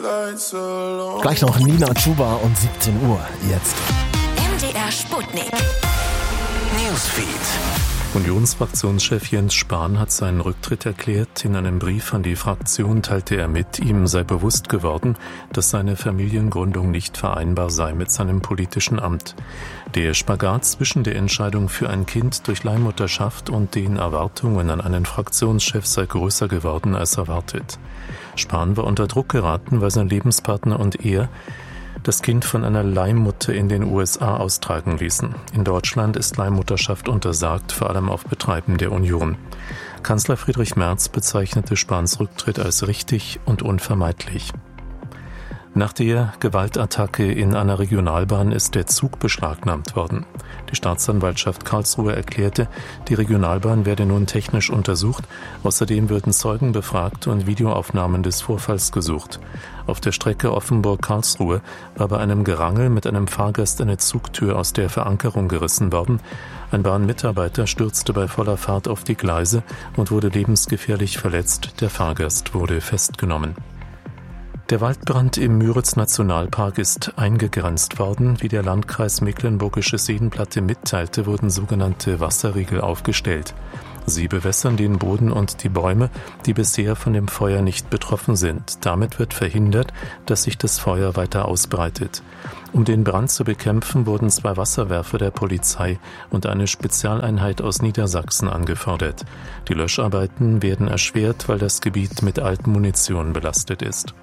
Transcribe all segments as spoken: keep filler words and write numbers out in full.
Gleich noch Nina Chuba und siebzehn Uhr jetzt. M D R Sputnik. Newsfeed. Unionsfraktionschef Jens Spahn hat seinen Rücktritt erklärt. In einem Brief an die Fraktion teilte er mit, ihm sei bewusst geworden, dass seine Familiengründung nicht vereinbar sei mit seinem politischen Amt. Der Spagat zwischen der Entscheidung für ein Kind durch Leihmutterschaft und den Erwartungen an einen Fraktionschef sei größer geworden als erwartet. Spahn war unter Druck geraten, weil sein Lebenspartner und er das Kind von einer Leihmutter in den U S A austragen ließen. In Deutschland ist Leihmutterschaft untersagt, vor allem auf Betreiben der Union. Kanzler Friedrich Merz bezeichnete Spahns Rücktritt als richtig und unvermeidlich. Nach der Gewaltattacke in einer Regionalbahn ist der Zug beschlagnahmt worden. Die Staatsanwaltschaft Karlsruhe erklärte, die Regionalbahn werde nun technisch untersucht. Außerdem würden Zeugen befragt und Videoaufnahmen des Vorfalls gesucht. Auf der Strecke Offenburg-Karlsruhe war bei einem Gerangel mit einem Fahrgast eine Zugtür aus der Verankerung gerissen worden. Ein Bahnmitarbeiter stürzte bei voller Fahrt auf die Gleise und wurde lebensgefährlich verletzt. Der Fahrgast wurde festgenommen. Der Waldbrand im Müritz-Nationalpark ist eingegrenzt worden. Wie der Landkreis Mecklenburgische Seenplatte mitteilte, wurden sogenannte Wasserriegel aufgestellt. Sie bewässern den Boden und die Bäume, die bisher von dem Feuer nicht betroffen sind. Damit wird verhindert, dass sich das Feuer weiter ausbreitet. Um den Brand zu bekämpfen, wurden zwei Wasserwerfer der Polizei und eine Spezialeinheit aus Niedersachsen angefordert. Die Löscharbeiten werden erschwert, weil das Gebiet mit Altmunition belastet ist.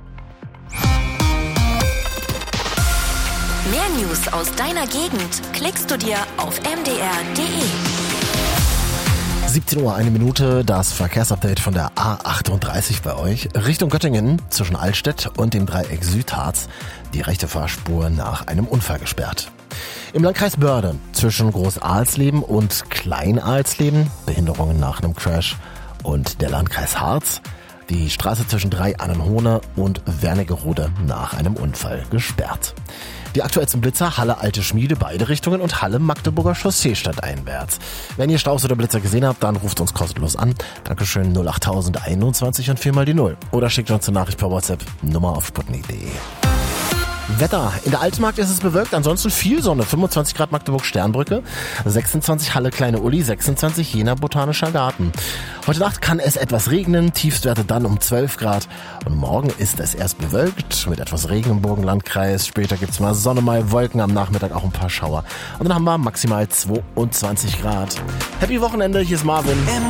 Mehr News aus deiner Gegend klickst du dir auf m d r punkt d e. siebzehn Uhr, eine Minute, das Verkehrsupdate von der A achtunddreißig bei euch. Richtung Göttingen zwischen Altstedt und dem Dreieck Südharz. Die rechte Fahrspur nach einem Unfall gesperrt. Im Landkreis Börde zwischen Groß-Alsleben und Klein-Alsleben Behinderungen nach einem Crash. Und der Landkreis Harz. Die Straße zwischen Drei-Annenhohne und Wernigerode nach einem Unfall gesperrt. Die aktuellsten Blitzer, Halle Alte Schmiede, beide Richtungen und Halle Magdeburger Chaussee stadteinwärts. Wenn ihr Staus oder Blitzer gesehen habt, dann ruft uns kostenlos an. Dankeschön null acht null null eins und vier mal die Null. Oder schickt uns eine Nachricht per WhatsApp, Nummer auf sputnik punkt d e. Wetter. In der Altmark ist es bewölkt, ansonsten viel Sonne. fünfundzwanzig Grad Magdeburg Sternbrücke, sechsundzwanzig Halle Kleine Uli, sechsundzwanzig Jena Botanischer Garten. Heute Nacht kann es etwas regnen, Tiefstwerte dann um zwölf Grad. Und morgen ist es erst bewölkt mit etwas Regen im Burgenlandkreis. Später gibt's mal Sonne, mal Wolken, am Nachmittag auch ein paar Schauer. Und dann haben wir maximal zweiundzwanzig Grad. Happy Wochenende, hier ist Marvin.